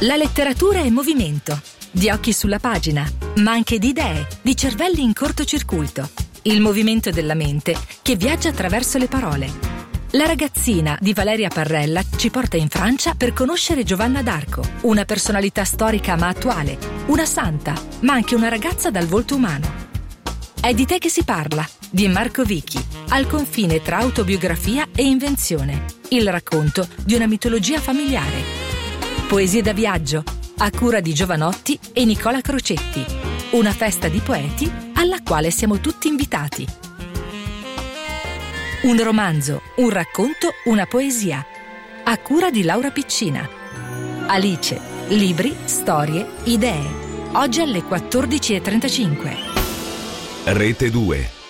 La letteratura è movimento, di occhi sulla pagina, ma anche di idee, di cervelli in cortocircuito. Il movimento della mente che viaggia attraverso le parole. La ragazzina di Valeria Parrella ci porta in Francia per conoscere Giovanna d'Arco, una personalità storica ma attuale, una santa, ma anche una ragazza dal volto umano. È di te che si parla, di Marco Vicchi, al confine tra autobiografia e invenzione. Il racconto di una mitologia familiare. Poesie da viaggio, a cura di Giovanotti e Nicola Crocetti. Una festa di poeti alla quale siamo tutti invitati. Un romanzo, un racconto, una poesia. A cura di Laura Piccina. Alice, libri, storie, idee. Oggi alle 14:35. Rete 2.